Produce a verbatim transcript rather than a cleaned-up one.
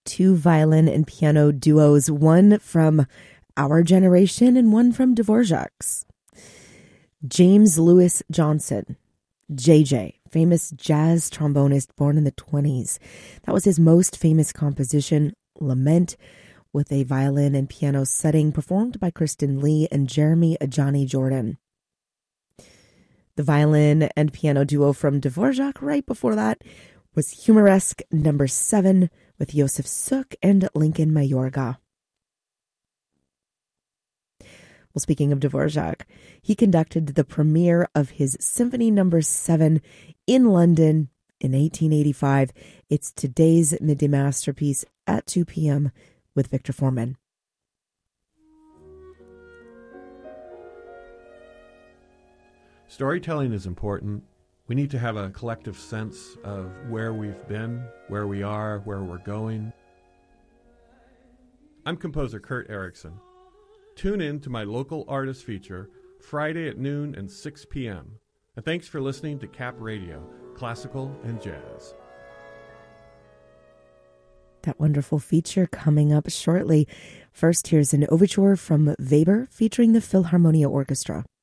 two violin and piano duos, one from our generation and one from Dvorak's. James Louis Johnson, J J, famous jazz trombonist born in the twenties. That was his most famous composition, Lament, with a violin and piano setting performed by Kristen Lee and Jeremy Ajani Jordan. The violin and piano duo from Dvorak right before that was Humoresque number seven with Josef Suk and Lincoln Mayorga. Well, speaking of Dvorak, he conducted the premiere of his Symphony number seven in London in eighteen eighty-five. It's today's midday masterpiece at two p.m. with Victor Foreman. Storytelling is important. We need to have a collective sense of where we've been, where we are, where we're going. I'm composer Kurt Erickson. Tune in to my local artist feature Friday at noon and six p.m. And thanks for listening to Cap Radio, Classical and Jazz. That wonderful feature coming up shortly. First, here's an overture from Weber featuring the Philharmonia Orchestra.